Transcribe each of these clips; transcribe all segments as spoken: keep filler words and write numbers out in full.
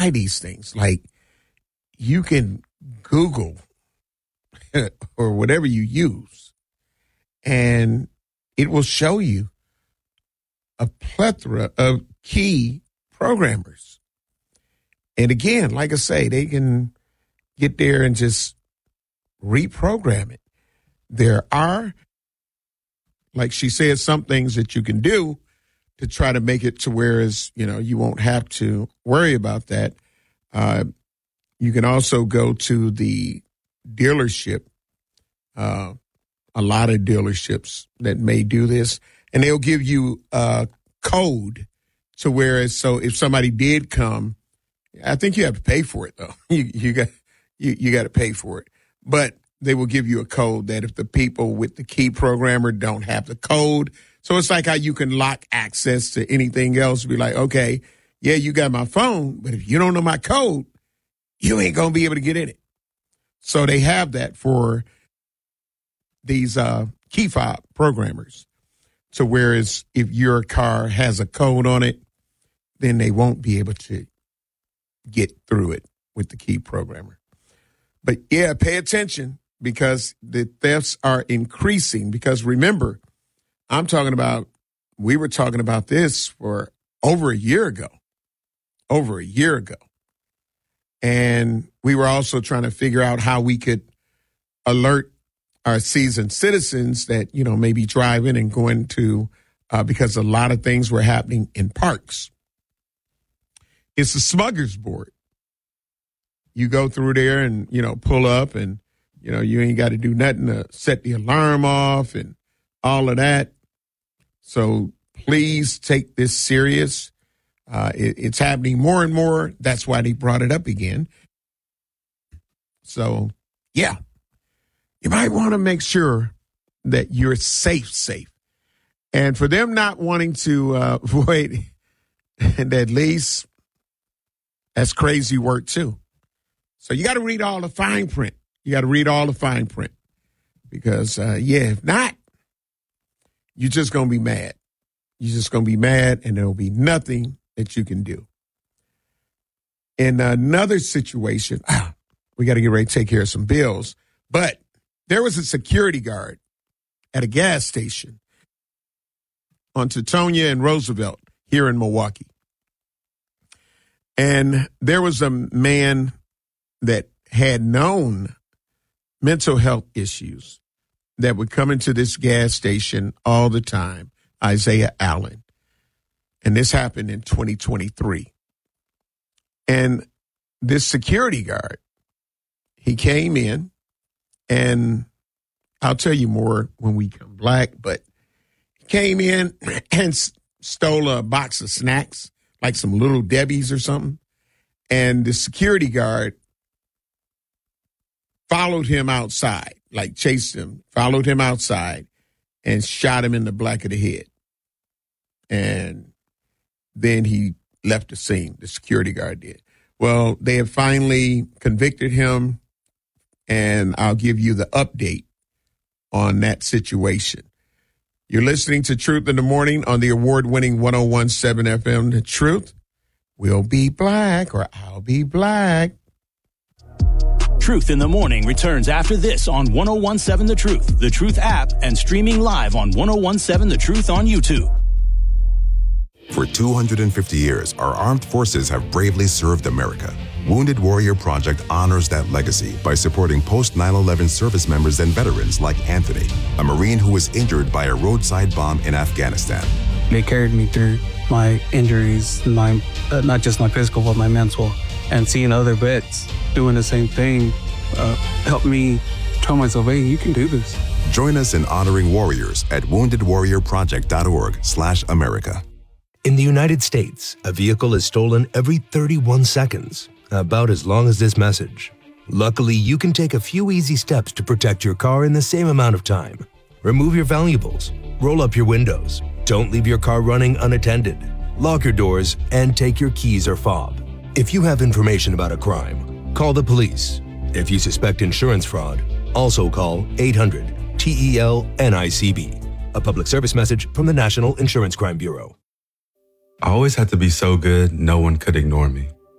try these things. Like, you can Google or whatever you use, and it will show you a plethora of key programmers. And again, like I say, they can get there and just reprogram it. There are, like she said, some things that you can do to try to make it to where is, you know, you won't have to worry about that. Uh, you can also go to the dealership, uh, a lot of dealerships that may do this, and they'll give you a code to where, so if somebody did come, I think you have to pay for it though. You, you got, you, you got to pay for it, but they will give you a code that if the people with the key programmer don't have the code, so it's like how you can lock access to anything else. Be like, okay, yeah, you got my phone, but if you don't know my code, you ain't going to be able to get in it. So they have that for these uh, key fob programmers. So whereas if your car has a code on it, then they won't be able to get through it with the key programmer. But yeah, pay attention because the thefts are increasing. Because remember, I'm talking about, we were talking about this for over a year ago, over a year ago. And we were also trying to figure out how we could alert our seasoned citizens that, you know, maybe driving and going to, uh, because a lot of things were happening in parks. It's the Smuggler's Board. You go through there and, you know, pull up and, you know, you ain't got to do nothing to set the alarm off and all of that. So please take this serious. Uh, it, it's happening more and more. That's why they brought it up again. So, yeah, you might want to make sure that you're safe, safe. And for them not wanting to uh, avoid that lease, that's crazy work too. So you got to read all the fine print. You got to read all the fine print because, uh, yeah, if not, you're just going to be mad. You're just going to be mad and there'll be nothing that you can do. In another situation, ah, we got to get ready to take care of some bills, but there was a security guard at a gas station on Teutonia and Roosevelt here in Milwaukee. And there was a man that had known mental health issues that would come into this gas station all the time, Isaiah Allen. And this happened in twenty twenty-three. And this security guard, he came in, and I'll tell you more when we come back, but he came in and stole a box of snacks, like some Little Debbie's or something. And the security guard followed him outside, like chased him, followed him outside and shot him in the back of the head. And then he left the scene, the security guard did. Well, they have finally convicted him, and I'll give you the update on that situation. You're listening to Truth in the Morning on the award-winning one oh one point seven F M. The Truth will be black, or I'll be black. Truth in the Morning returns after this on one oh one point seven The Truth, The Truth app, and streaming live on one oh one point seven The Truth on YouTube. For two hundred fifty years, our armed forces have bravely served America. Wounded Warrior Project honors that legacy by supporting post nine eleven service members and veterans like Anthony, a Marine who was injured by a roadside bomb in Afghanistan. They carried me through my injuries, my uh, not just my physical, but my mental. And seeing other vets doing the same thing uh, helped me tell myself, hey, you can do this. Join us in honoring warriors at wounded warrior project dot org slash America. In the United States, a vehicle is stolen every thirty-one seconds, about as long as this message. Luckily, you can take a few easy steps to protect your car in the same amount of time. Remove your valuables, roll up your windows, don't leave your car running unattended, lock your doors, and take your keys or fob. If you have information about a crime, call the police. If you suspect insurance fraud, also call eight hundred T E L N I C B. A public service message from the National Insurance Crime Bureau. I always had to be so good, no one could ignore me.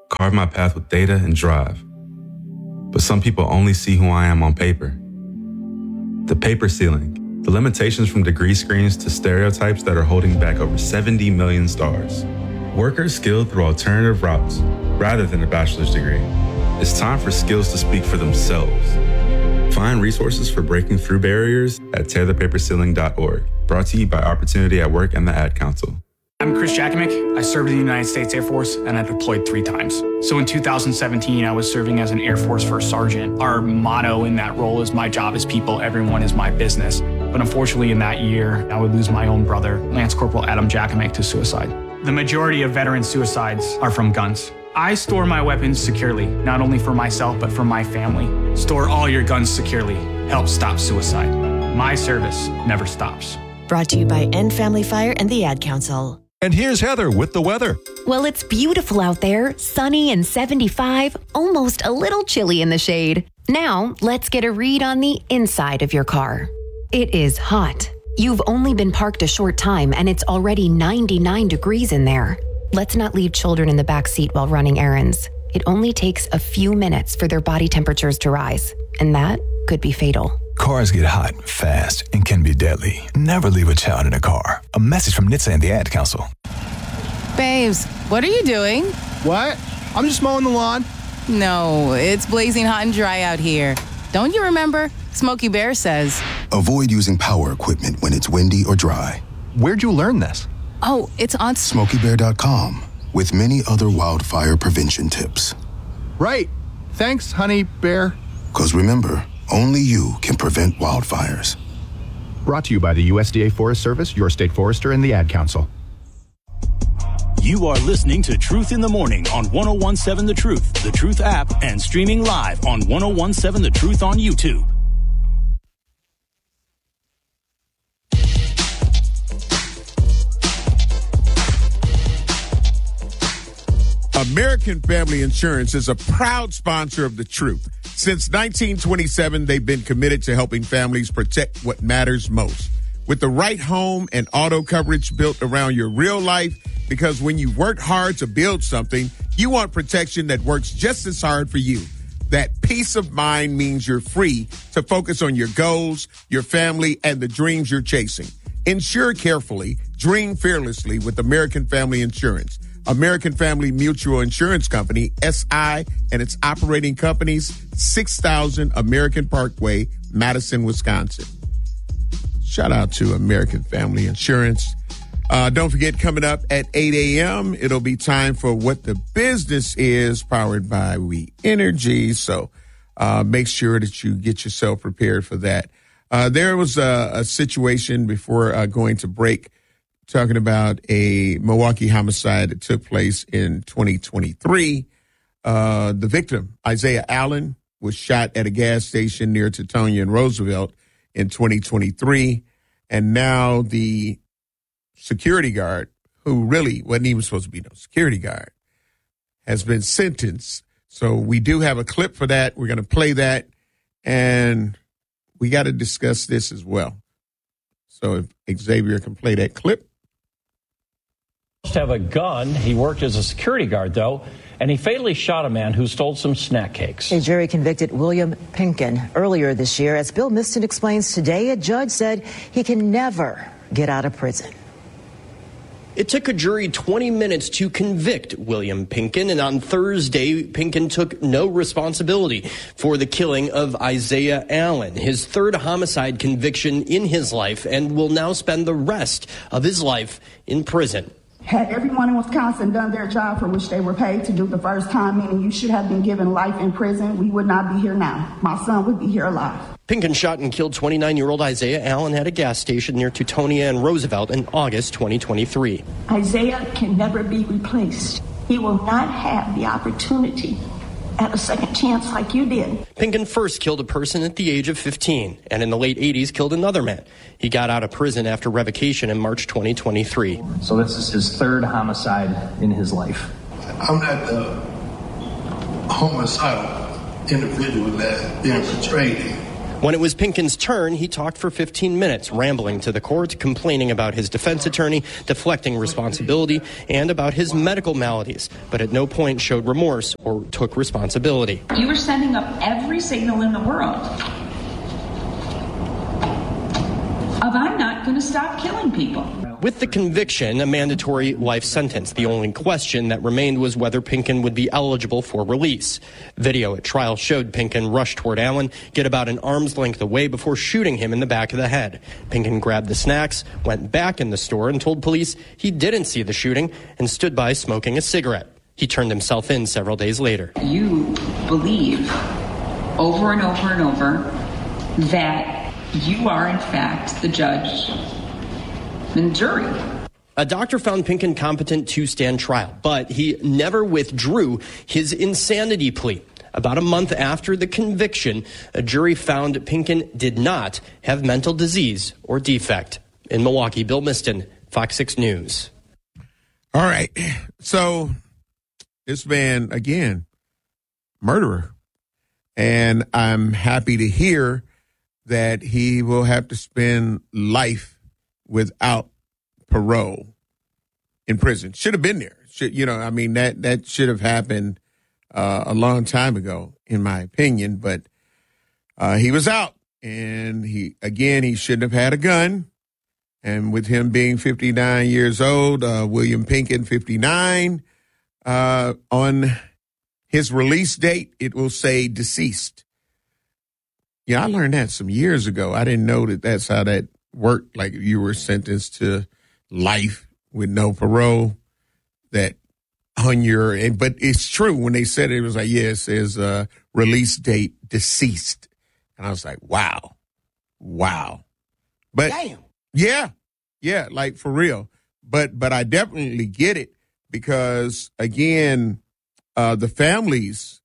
carve my path with data and drive. But some people only see who I am on paper. The paper ceiling, the limitations from degree screens to stereotypes that are holding back over seventy million stars. Workers skilled through alternative routes rather than a bachelor's degree. It's time for skills to speak for themselves. Find resources for breaking through barriers at tear the paper ceiling dot org. Brought to you by Opportunity at Work and the Ad Council. I'm Chris Jakomick. I served in the United States Air Force and I deployed three times. So in two thousand seventeen, I was serving as an Air Force First Sergeant. Our motto in that role is my job is people, everyone is my business. But unfortunately in that year, I would lose my own brother, Lance Corporal Adam Jakomick, to suicide. The majority of veteran suicides are from guns. I store my weapons securely, not only for myself, but for my family. Store all your guns securely. Help stop suicide. My service never stops. Brought to you by End Family Fire and the Ad Council. And here's Heather with the weather. Well, it's beautiful out there, sunny and seventy-five, almost a little chilly in the shade. Now, let's get a read on the inside of your car. It is hot. You've only been parked a short time and it's already ninety-nine degrees in there. Let's not leave children in the back seat while running errands. It only takes a few minutes for their body temperatures to rise, and that could be fatal. Cars get hot, fast, and can be deadly. Never leave a child in a car. A message from N H T S A and the Ad Council. Babes, what are you doing? What? I'm just mowing the lawn. No, it's blazing hot and dry out here. Don't you remember? Smokey Bear says. Avoid using power equipment when it's windy or dry. Where'd you learn this? Oh, it's on smokey bear dot com with many other wildfire prevention tips. Right. Thanks, honey bear. Because remember, only you can prevent wildfires. Brought to you by the U S D A Forest Service, your state forester, and the Ad Council. You are listening to Truth in the Morning on ten seventeen The Truth, The Truth app, and streaming live on ten seventeen The Truth on YouTube. American Family Insurance is a proud sponsor of The Truth. Since nineteen twenty-seven, they've been committed to helping families protect what matters most. With the right home and auto coverage built around your real life, because when you've worked hard to build something, you want protection that works just as hard for you. That peace of mind means you're free to focus on your goals, your family, and the dreams you're chasing. Insure carefully, dream fearlessly with American Family Insurance. American Family Mutual Insurance Company, S I, and its operating companies, six thousand American Parkway, Madison, Wisconsin. Shout out to American Family Insurance. Uh, don't forget, coming up at eight a.m., it'll be time for What the Business Is, powered by We Energy. So uh, make sure that you get yourself prepared for that. Uh, there was a, a situation before uh, going to break, talking about a Milwaukee homicide that took place in twenty twenty-three. Uh, the victim, Isaiah Allen, was shot at a gas station near Teutonia and Roosevelt in twenty twenty-three. And now the security guard, who really wasn't even supposed to be no security guard, has been sentenced. So we do have a clip for that. We're going to play that. And we got to discuss this as well. So if Xavier can play that clip. Have a gun. He worked as a security guard, though, and he fatally shot a man who stole some snack cakes. A jury convicted William Pinkin earlier this year. As Bill Miston explains today, a judge said he can never get out of prison. It took a jury twenty minutes to convict William Pinkin, and on Thursday, Pinkin took no responsibility for the killing of Isaiah Allen, his third homicide conviction in his life, and will now spend the rest of his life in prison. Had everyone in Wisconsin done their job for which they were paid to do the first time, meaning you should have been given life in prison, we would not be here now. My son would be here alive. Pinkin shot and killed twenty-nine-year-old Isaiah Allen at a gas station near Teutonia and Roosevelt in August twenty twenty-three. Isaiah can never be replaced. He will not have the opportunity at a second chance like you did. Pinkin first killed a person at the age of fifteen, and in the late eighties killed another man. He got out of prison after revocation in March twenty twenty-three. So this is his third homicide in his life. I'm not the homicidal individual that's being portrayed. When it was Pinken's turn, he talked for fifteen minutes, rambling to the court, complaining about his defense attorney, deflecting responsibility, and about his medical maladies, but at no point showed remorse or took responsibility. You were sending up every signal in the world of I'm not going to stop killing people. With the conviction, a mandatory life sentence, the only question that remained was whether Pinken would be eligible for release. Video at trial showed Pinken rush toward Allen, get about an arm's length away before shooting him in the back of the head. Pinken grabbed the snacks, went back in the store and told police he didn't see the shooting and stood by smoking a cigarette. He turned himself in several days later. You believe over and over and over that you are in fact the judge and jury. A doctor found Pinken competent to stand trial, but he never withdrew his insanity plea. About a month after the conviction, a jury found Pinken did not have mental disease or defect. In Milwaukee, Bill Miston, Fox six News. All right. So this man, again, murderer. And I'm happy to hear that he will have to spend life without parole in prison. Should have been there. Should, you know, I mean, that, that should have happened uh, a long time ago, in my opinion. But uh, he was out. And he, again, he shouldn't have had a gun. And with him being fifty-nine years old, uh, William Pinken, fifty-nine, uh, on his release date, it will say deceased. Yeah, I learned that some years ago. I didn't know that that's how that worked. Like you were sentenced to life with no parole. That on your, but it's true when they said it, it was like, yeah, it says uh, release date deceased. And I was like, wow, wow. But damn. Yeah, yeah, like for real. But but I definitely get it because, again, uh, the families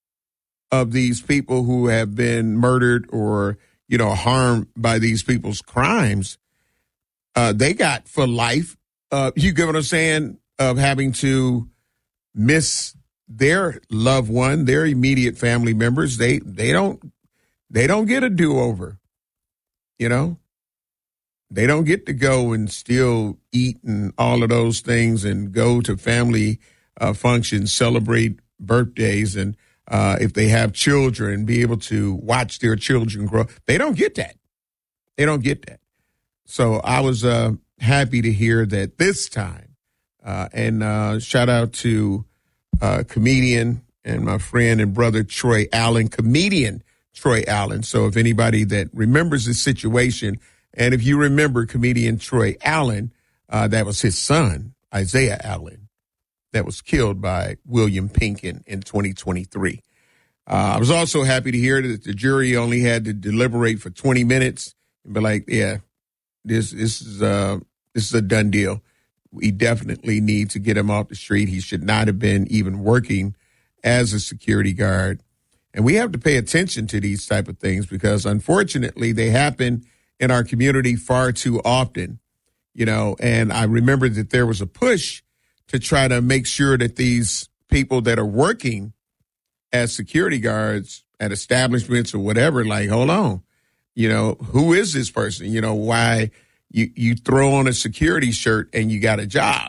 of these people who have been murdered or, you know, harmed by these people's crimes, uh, they got for life. Uh, you get what I'm saying? Of having to miss their loved one, their immediate family members. They they don't they don't get a do-over, you know? They don't get to go and still eat and all of those things and go to family uh, functions, celebrate birthdays, and uh, if they have children, be able to watch their children grow. They don't get that. They don't get that. So I was uh, happy to hear that this time. Uh, and uh, shout out to uh, comedian and my friend and brother Troy Allen, comedian Troy Allen. So if anybody that remembers the situation, and if you remember comedian Troy Allen, uh, that was his son, Isaiah Allen, that was killed by William Pinken in twenty twenty-three. Uh, I was also happy to hear that the jury only had to deliberate for twenty minutes and be like, yeah, this, this is uh, this is a done deal. We definitely need to get him off the street. He should not have been even working as a security guard. And we have to pay attention to these type of things because, unfortunately, they happen in our community far too often, you know, and I remember that there was a push to try to make sure that these people that are working as security guards at establishments or whatever, like, hold on, you know, who is this person? You know, why you, you throw on a security shirt and you got a job?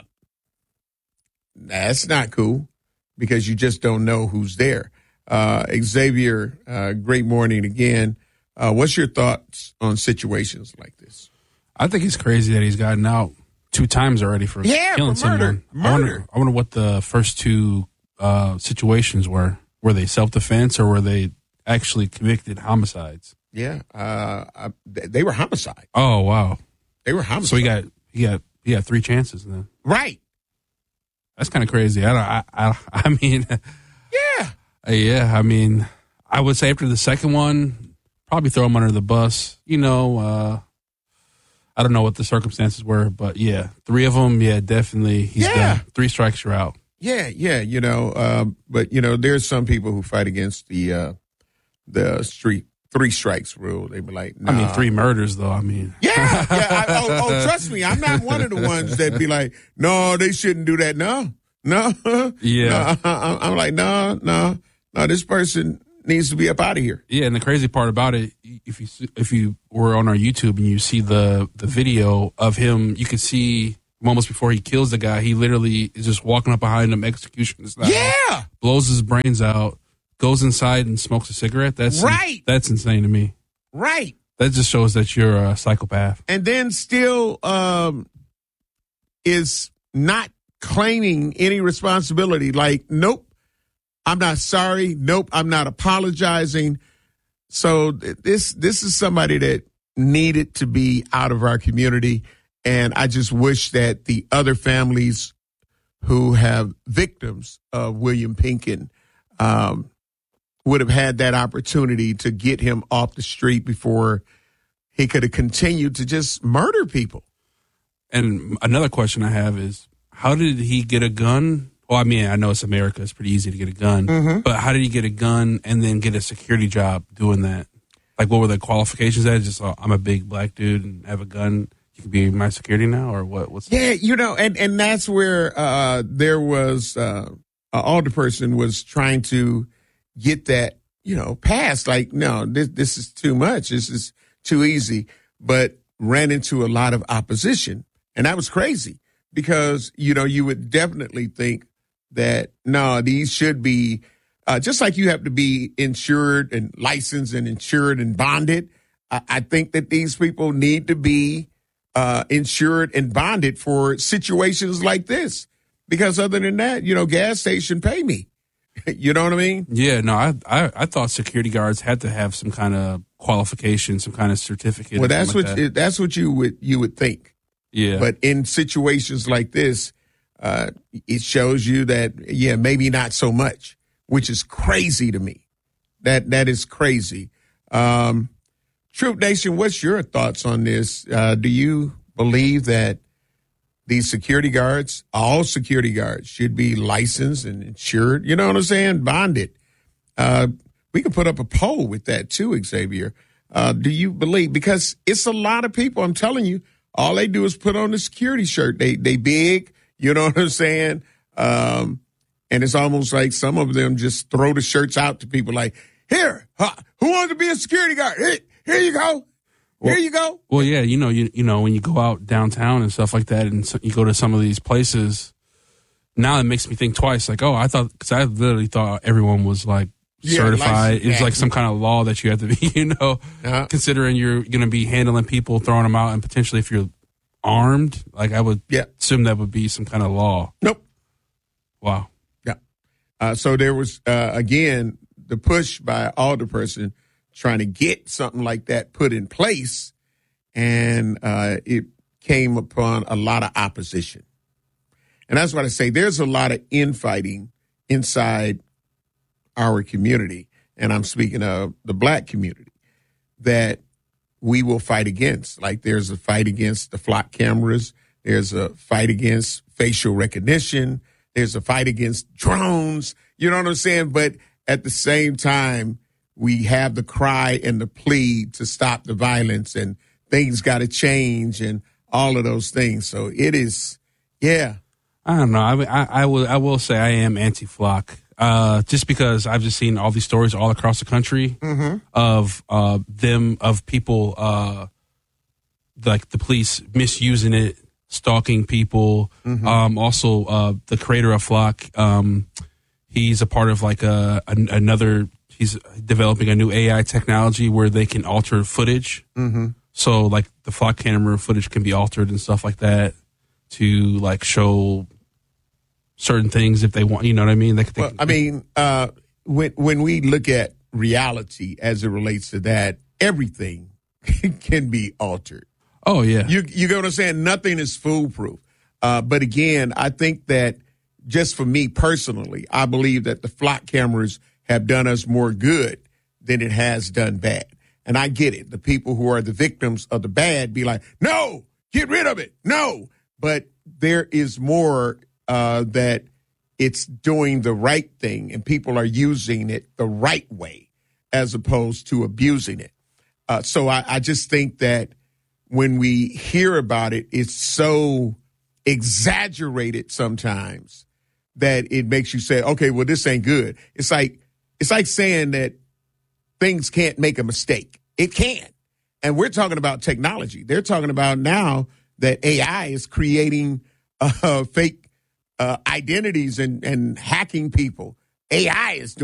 That's not cool because you just don't know who's there. Uh, Xavier, uh, great morning again. Uh, what's your thoughts on situations like this? I think it's crazy that he's gotten out two times already for yeah, killing for murder. someone. I wonder, I wonder what the first two uh, situations were. Were they self-defense or were they actually convicted homicides? Yeah, uh, I, they were homicide. Oh wow, they were homicide. So he got he got he got three chances then. Right. That's kind of crazy. I don't. I I, I mean. Yeah. Uh, yeah. I mean, I would say after the second one. Probably throw him under the bus. You know, uh, I don't know what the circumstances were, but yeah, three of them, yeah, definitely. He's yeah. done. Three strikes, you're out. Yeah, yeah, you know, uh, but, you know, there's some people who fight against the uh, the street three strikes rule. They be like, nah. I mean, three murders, though. I mean. Yeah, yeah. I, oh, oh, trust me, I'm not one of the ones that be like, no, they shouldn't do that. No, no. Yeah. No, I'm like, no, no, no, this person needs to be up out of here. Yeah, and the crazy part about it, if you if you were on our YouTube and you see the the video of him, you can see moments before he kills the guy. He literally is just walking up behind him, execution style. Yeah, blows his brains out, goes inside and smokes a cigarette. That's right. That's insane to me. Right. That just shows that you're a psychopath. And then still um, is not claiming any responsibility. Like, nope, I'm not sorry. Nope, I'm not apologizing. So th- this this is somebody that needed to be out of our community. And I just wish that the other families who have victims of William Pinkin um, would have had that opportunity to get him off the street before he could have continued to just murder people. And another question I have is, how did he get a gun? Well, I mean, I know it's America. It's pretty easy to get a gun. Mm-hmm. But how did he get a gun and then get a security job doing that? Like, what were the qualifications? That just, oh, I'm a big black dude and have a gun. You can be my security now, or what? What's yeah, you know, and, and that's where uh, there was uh, an alderperson was trying to get that, you know, passed. Like, no, this this is too much. This is too easy. But ran into a lot of opposition, and that was crazy because, you know, you would definitely think that no, these should be uh, just like you have to be insured and licensed and insured and bonded. I, I think that these people need to be Uh, insured and bonded for situations like this, because other than that, you know, gas station pay me. You know what I mean? Yeah, no, I, I I thought security guards had to have some kind of qualification, some kind of certificate. Well, that's like what that. that's what you would you would think. Yeah, but in situations like this, uh, it shows you that yeah, maybe not so much, which is crazy to me. That that is crazy. Um, Truth Nation, what's your thoughts on this? Uh, do you believe that these security guards, all security guards, should be licensed and insured? You know what I'm saying? Bonded. Uh, we can put up a poll with that too, Xavier. Uh, do you believe? Because it's a lot of people. I'm telling you, all they do is put on the security shirt. They they big. You know what I'm saying? Um, and it's almost like some of them just throw the shirts out to people like, here, huh, who wants to be a security guard? Here, here you go. Here well, you go. Well, yeah, you know, you you know, when you go out downtown and stuff like that, and so you go to some of these places, now it makes me think twice. Like, oh, I thought, because I literally thought everyone was like yeah, certified. It's like some kind of law that you have to be, you know, uh-huh. considering you're going to be handling people, throwing them out, and potentially if you're armed, like I would yeah. assume that would be some kind of law. Nope. Wow. Yeah. Uh, so there was uh, again the push by alderperson trying to get something like that put in place, and uh, it came upon a lot of opposition. And that's what I say. There's a lot of infighting inside our community, and I'm speaking of the black community, that we will fight against. Like there's a fight against the flock cameras. There's a fight against facial recognition. There's a fight against drones. You know what I'm saying? But at the same time, we have the cry and the plea to stop the violence, and things got to change and all of those things. So it is, yeah. I don't know. I I, I will I will say I am anti-flock, uh, just because I've just seen all these stories all across the country mm-hmm. of uh, them of people uh, like the police misusing it, stalking people. Mm-hmm. Um, also, uh, the creator of Flock, um, he's a part of like a, a another. He's developing a new A I technology where they can alter footage. Mm-hmm. So, like, the flock camera footage can be altered and stuff like that to, like, show certain things if they want. You know what I mean? They, they, well, I mean, uh, when when we look at reality as it relates to that, everything can be altered. Oh, yeah. You, you get what I'm saying? Nothing is foolproof. Uh, but, again, I think that just for me personally, I believe that the flock cameras have done us more good than it has done bad. And I get it. The people who are the victims of the bad be like, no, get rid of it. No. But there is more uh, that it's doing the right thing and people are using it the right way as opposed to abusing it. Uh, so I, I just think that when we hear about it, it's so exaggerated sometimes that it makes you say, okay, well, this ain't good. It's like, It's like saying that things can't make a mistake. It can. And we're talking about technology. They're talking about now that A I is creating uh, fake uh, identities and, and hacking people. A I is doing